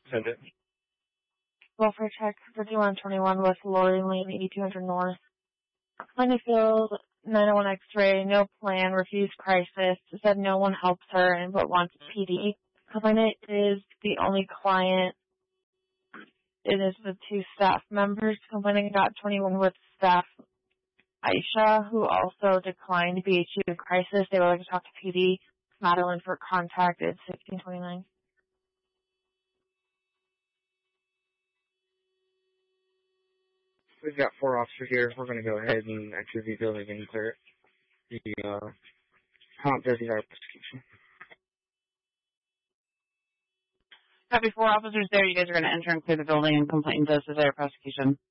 Send it. Welfare check 5121 West Lori Lane, 8200 North. Honeyfield, 901 X-ray, no plan, refused crisis, said no one helps her, but wants PD. Complainant is the only client. It is the two staff members. Complainant got 21 with staff Aisha, who also declined BHU crisis. They would like to talk to PD. Madeline for contact is 1629. We've got 4 officers here. We're going to go ahead and enter the building and clear it. The prompt does our prosecution. Copy, 4 officers there. You guys are going to enter and clear the building, and complainant does desire prosecution.